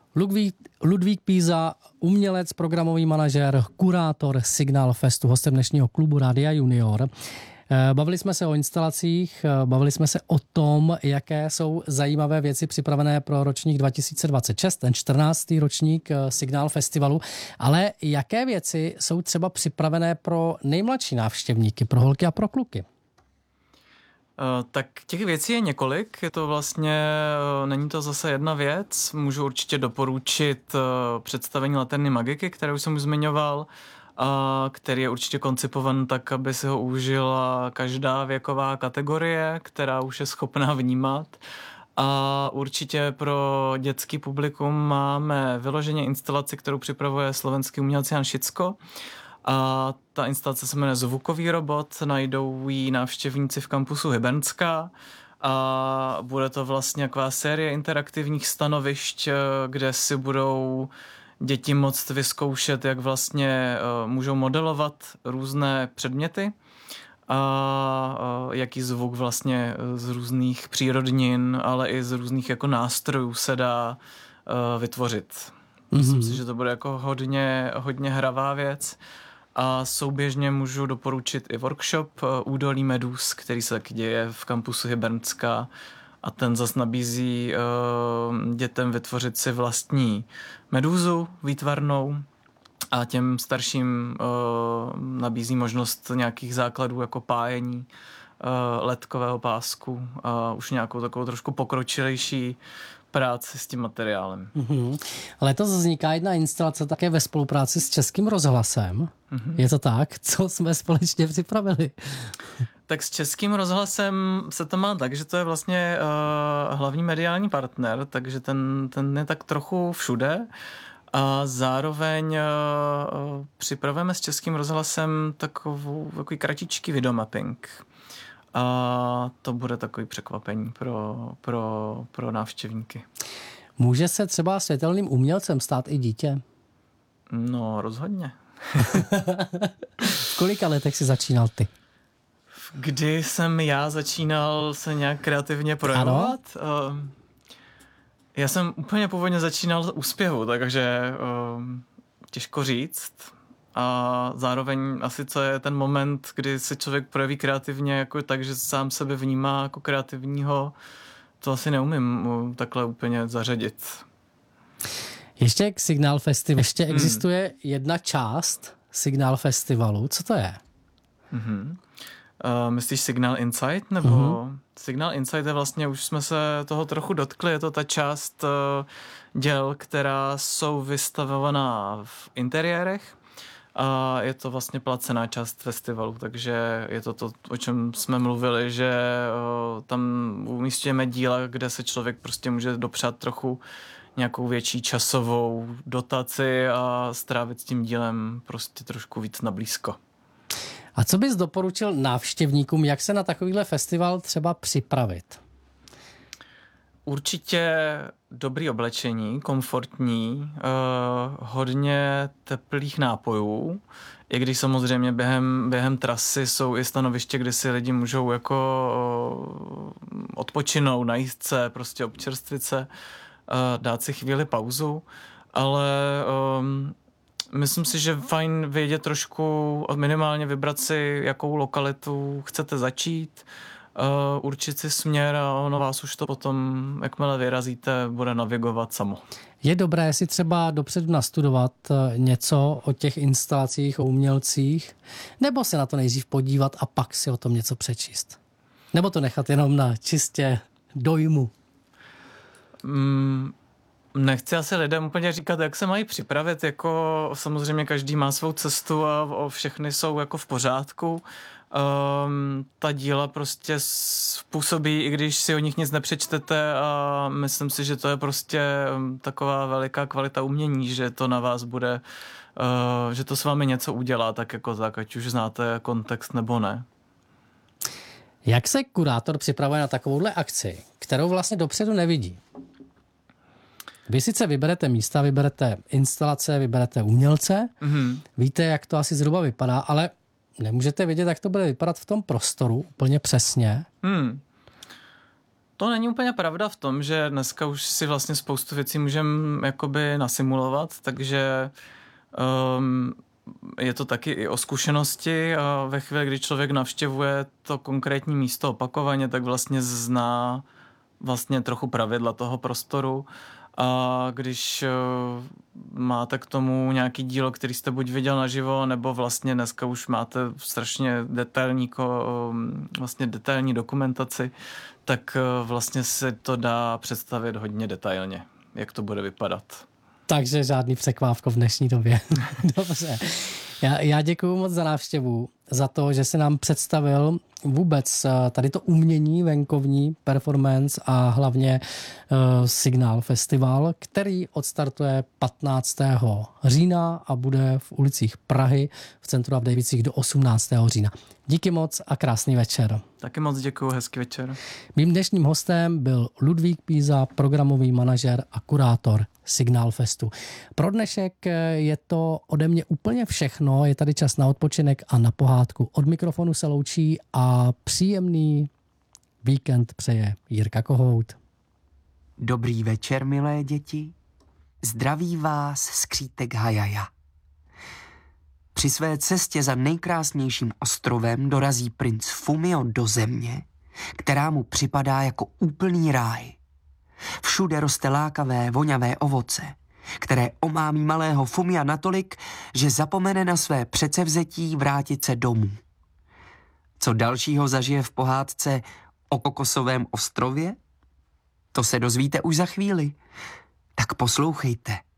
Ludvík Píza, umělec, programový manažer, kurátor Signál Festu, hostem dnešního klubu Rádia Junior. Bavili jsme se o instalacích, bavili jsme se o tom, jaké jsou zajímavé věci připravené pro ročník 2026, ten 14. ročník Signál Festivalu, ale jaké věci jsou třeba připravené pro nejmladší návštěvníky, pro holky a pro kluky? Tak těch věcí je několik, je to vlastně, není to zase jedna věc, můžu určitě doporučit představení Laterny Magiky, které už jsem už zmiňoval, a který je určitě koncipovan tak, aby si ho užila každá věková kategorie, která už je schopná vnímat. A určitě pro dětský publikum máme vyloženě instalaci, kterou připravuje slovenský umělec Jan Šicko. A ta instalace se jmenuje Zvukový robot, najdou ji návštěvníci v kampusu Hybernská a bude to vlastně taková série interaktivních stanovišť, kde si budou děti moct vyzkoušet, jak vlastně můžou modelovat různé předměty a jaký zvuk vlastně z různých přírodnin, ale i z různých jako nástrojů se dá vytvořit. Myslím si, že to bude jako hodně hravá věc. A souběžně můžu doporučit i workshop Údolí medus, který se taky děje v kampusu Hybernská a ten zas nabízí dětem vytvořit si vlastní medúzu výtvarnou a těm starším nabízí možnost nějakých základů jako pájení ledkového pásku a už nějakou takovou trošku pokročilejší práci s tím materiálem. Letos vzniká jedna instalace také ve spolupráci s Českým rozhlasem. Je to tak? Co jsme společně připravili? Tak s Českým rozhlasem se to má tak, že to je vlastně hlavní mediální partner, takže ten je tak trochu všude. A zároveň připravujeme s Českým rozhlasem takový kratičký videomapping. A to bude takový překvapení pro návštěvníky. Může se třeba světelným umělcem stát i dítě? No, rozhodně. V kolika letech jsi začínal ty? Kdy jsem já začínal se nějak kreativně projevovat? Já jsem úplně původně začínal u zpěvu, takže těžko říct. A zároveň asi co je ten moment, kdy se člověk projeví kreativně jako tak, že sám sebe vnímá jako kreativního, to asi neumím takhle úplně zařadit. Ještě k Signál Festivalu. Ještě existuje jedna část Signál Festivalu. Co to je? Myslíš Signál Insight? Nebo Signál Insight je vlastně, už jsme se toho trochu dotkli, je to ta část děl, která jsou vystavovaná v interiérech. A je to vlastně placená část festivalu, takže je to, o čem jsme mluvili, že tam umístíme díla, kde se člověk prostě může dopřát trochu nějakou větší časovou dotaci a strávit s tím dílem prostě trošku víc nablízko. A co bys doporučil návštěvníkům, jak se na takovýhle festival třeba připravit? Určitě dobrý oblečení, komfortní, hodně teplých nápojů, i když samozřejmě během trasy jsou i stanoviště, kde si lidi můžou jako odpočinout, najíst se, prostě občerstvit se, dát si chvíli pauzu, ale myslím si, že fajn vědět trošku, minimálně vybrat si, jakou lokalitu chcete začít, určit si směr a ono vás už to potom, jakmile vyrazíte, bude navigovat samo. Je dobré si třeba dopředu nastudovat něco o těch instalacích, o umělcích, nebo se na to nejdřív podívat a pak si o tom něco přečíst? Nebo to nechat jenom na čistě dojmu? Nechci asi lidem úplně říkat, jak se mají připravit, jako samozřejmě každý má svou cestu a všechny jsou jako v pořádku. Ta díla prostě působí, i když si o nich nic nepřečtete a myslím si, že to je prostě taková veliká kvalita umění, že to na vás bude, že to s vámi něco udělá tak jako tak, ať už znáte kontext nebo ne. Jak se kurátor připravuje na takovouhle akci, kterou vlastně dopředu nevidí? Vy sice vyberete místa, vyberete instalace, vyberete umělce, víte, jak to asi zhruba vypadá, ale nemůžete vědět, jak to bude vypadat v tom prostoru úplně přesně. To není úplně pravda v tom, že dneska už si vlastně spoustu věcí můžeme jakoby nasimulovat, takže je to taky i o zkušenosti a ve chvíli, kdy člověk navštěvuje to konkrétní místo opakovaně, tak vlastně zná vlastně trochu pravidla toho prostoru. A když máte k tomu nějaký dílo, který jste buď viděl naživo, nebo vlastně dneska už máte strašně detailní dokumentaci, tak vlastně se to dá představit hodně detailně, jak to bude vypadat. Takže žádný překvávko v dnešní době. Dobře. Já děkuju moc za návštěvu, za to, že se nám představil vůbec tady to umění, venkovní, performance a hlavně Signál festival, který odstartuje 15. října a bude v ulicích Prahy v centru a v Dejvicích do 18. října. Díky moc a krásný večer. Taky moc děkuju, hezký večer. Mým dnešním hostem byl Ludvík Píza, programový manažer a kurátor Signál Festu. Pro dnešek je to ode mě úplně všechno, je tady čas na odpočinek a na pohádku. Od mikrofonu se loučí a příjemný víkend přeje Jirka Kohout. Dobrý večer, milé děti. Zdraví vás skřítek Hajaja. Při své cestě za nejkrásnějším ostrovem dorazí princ Fumio do země, která mu připadá jako úplný ráj. Všude roste lákavé, voňavé ovoce, které omámí malého Fumia natolik, že zapomene na své předsevzetí vrátit se domů. Co dalšího zažije v pohádce o Kokosovém ostrově? To se dozvíte už za chvíli. Tak poslouchejte.